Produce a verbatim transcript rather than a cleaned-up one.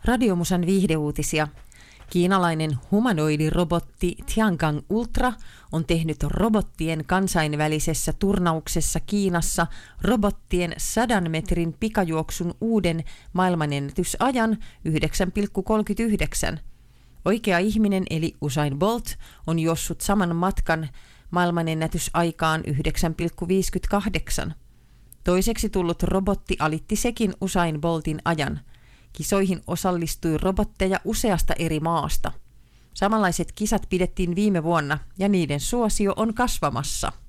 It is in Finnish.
Radiomusan viihdeuutisia. Kiinalainen humanoidirobotti Tiangong Ultra on tehnyt robottien kansainvälisessä turnauksessa Kiinassa robottien sadan metrin pikajuoksun uuden maailmanennätysajan yhdeksän pilkku kolmekymmentäyhdeksän. Oikea ihminen eli Usain Bolt on juossut saman matkan maailmanennätysaikaan yhdeksän pilkku viisikymmentäkahdeksan. Toiseksi tullut robotti alitti sekin Usain Boltin ajan. Kisoihin osallistui robotteja useasta eri maasta. Samanlaiset kisat pidettiin viime vuonna ja niiden suosio on kasvamassa.